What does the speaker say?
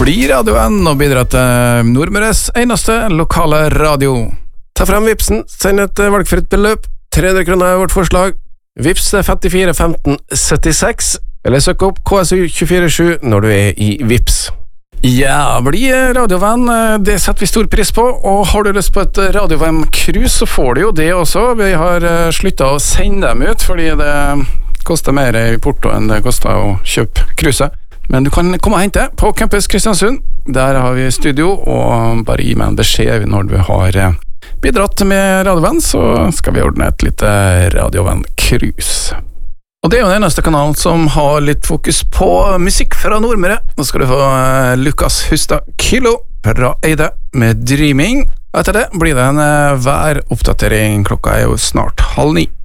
Bli radioen og bidra til Nordmøres eneste lokale radio. Ta frem Vipsen, send et valgfritt beløp. 300 kroner er vårt forslag. Vips 54 15 76, eller søk opp KSU247 når du er i Vips. Ja, bli radiovenn, det setter vi stor pris på, og har du lyst på et radiovenn-cruise, så får du jo det også. Vi har sluttet å sende dem ut, fordi det koster mer i porto enn det koster å kjøpe cruiset. Men du kan komme og hente på Campus Kristiansund. Der har vi studio, og bare gi meg en beskjed når du har bidratt med radiovenn, så skal vi ordne et lite radiovenn-cruise. Og det er jo den eneste kanalen som har litt fokus på musikk fra Nordmøre. Nå skal du få Lukas Hustad Kilo fra Eide med Dreaming. Etter det blir det en væroppdatering. Klokka er jo snart 8:30.